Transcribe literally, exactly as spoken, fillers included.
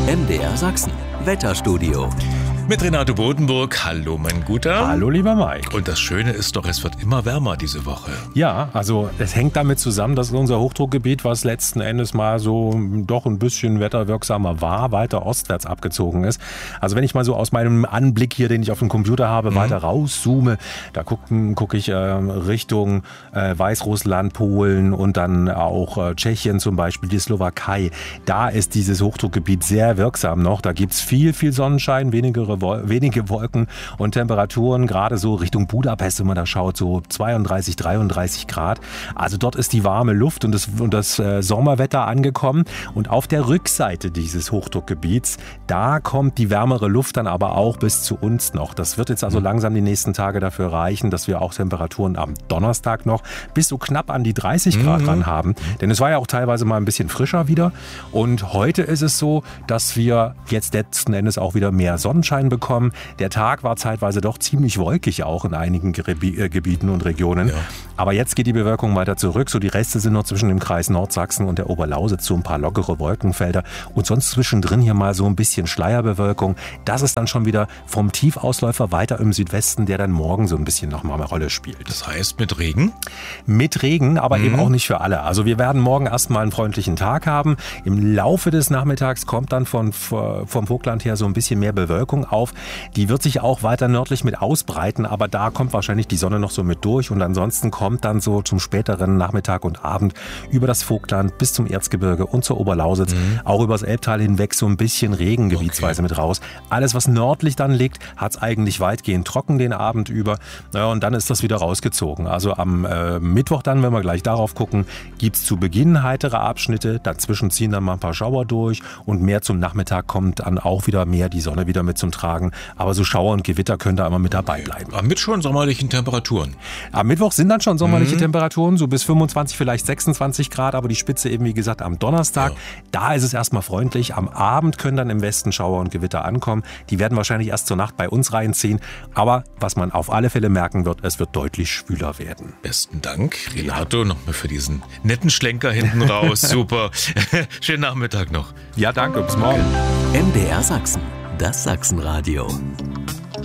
M D R Sachsen, Wetterstudio. Mit Renato Bodenburg. Hallo, mein Guter. Hallo, lieber Mike. Und das Schöne ist doch, es wird immer wärmer diese Woche. Ja, also es hängt damit zusammen, dass unser Hochdruckgebiet, was letzten Endes mal so doch ein bisschen wetterwirksamer war, weiter ostwärts abgezogen ist. Also wenn ich mal so aus meinem Anblick hier, den ich auf dem Computer habe, mhm. weiter rauszoome, da gucke guck ich äh, Richtung äh, Weißrussland, Polen und dann auch äh, Tschechien zum Beispiel, die Slowakei. Da ist dieses Hochdruckgebiet sehr wirksam noch. Da gibt es viel, viel Sonnenschein, weniger wenige Wolken und Temperaturen, gerade so Richtung Budapest, wenn man da schaut, so zweiunddreißig, dreiunddreißig Grad. Also dort ist die warme Luft und das, und das äh, Sommerwetter angekommen. Und auf der Rückseite dieses Hochdruckgebiets, da kommt die wärmere Luft dann aber auch bis zu uns noch. Das wird jetzt also langsam die nächsten Tage dafür reichen, dass wir auch Temperaturen am Donnerstag noch bis so knapp an die dreißig Grad mhm. ran haben. Denn es war ja auch teilweise mal ein bisschen frischer wieder. Und heute ist es so, dass wir jetzt letzten Endes auch wieder mehr Sonnenschein bekommen. Der Tag war zeitweise doch ziemlich wolkig auch in einigen Gebieten und Regionen. Ja. Aber jetzt geht die Bewölkung weiter zurück. So die Reste sind noch zwischen dem Kreis Nordsachsen und der Oberlausitz so ein paar lockere Wolkenfelder. Und sonst zwischendrin hier mal so ein bisschen Schleierbewölkung. Das ist dann schon wieder vom Tiefausläufer weiter im Südwesten, der dann morgen so ein bisschen nochmal eine Rolle spielt. Das heißt mit Regen? Mit Regen, aber mhm. eben auch nicht für alle. Also wir werden morgen erstmal einen freundlichen Tag haben. Im Laufe des Nachmittags kommt dann von, vom Vogtland her so ein bisschen mehr Bewölkung auf. Die wird sich auch weiter nördlich mit ausbreiten, aber da kommt wahrscheinlich die Sonne noch so mit durch und ansonsten kommt dann so zum späteren Nachmittag und Abend über das Vogtland bis zum Erzgebirge und zur Oberlausitz, mhm. auch übers Elbtal hinweg so ein bisschen Regen gebietsweise okay. mit raus. Alles, was nördlich dann liegt, hat es eigentlich weitgehend trocken den Abend über. Naja, und dann ist das wieder rausgezogen. Also am äh, Mittwoch dann, wenn wir gleich darauf gucken, gibt es zu Beginn heitere Abschnitte, dazwischen ziehen dann mal ein paar Schauer durch und mehr zum Nachmittag kommt dann auch wieder mehr die Sonne wieder mit zum Tragen. Aber so Schauer und Gewitter können da immer mit dabei bleiben. Aber mit schon sommerlichen Temperaturen. Am Mittwoch sind dann schon sommerliche mhm. Temperaturen, so bis fünfundzwanzig, vielleicht sechsundzwanzig Grad, aber die Spitze eben wie gesagt am Donnerstag. Ja. Da ist es erstmal freundlich. Am Abend können dann im Westen Schauer und Gewitter ankommen. Die werden wahrscheinlich erst zur Nacht bei uns reinziehen. Aber was man auf alle Fälle merken wird, es wird deutlich schwüler werden. Besten Dank, Renato, nochmal für diesen netten Schlenker hinten raus. Super. Schönen Nachmittag noch. Ja, danke. Bis morgen. M D R Sachsen, das Sachsenradio.